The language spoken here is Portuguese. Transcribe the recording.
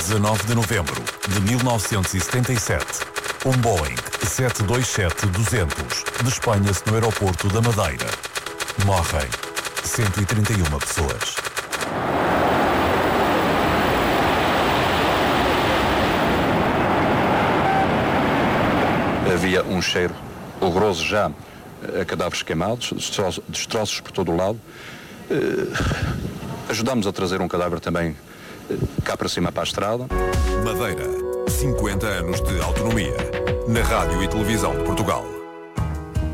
19 de novembro de 1977, um Boeing 727-200 despenha-se no aeroporto da Madeira. Morrem 131 pessoas. Havia um cheiro horroroso já a cadáveres queimados, destroços por todo o lado. Ajudámos a trazer um cadáver também cá para cima para a estrada. Madeira, 50 anos de autonomia. Na Rádio e Televisão de Portugal.